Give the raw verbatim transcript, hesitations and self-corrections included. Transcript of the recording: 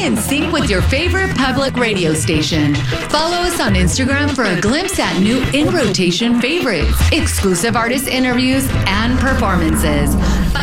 Stay in sync with your favorite public radio station. Follow us on Instagram for a glimpse at new in rotation favorites, exclusive artist interviews, and performances.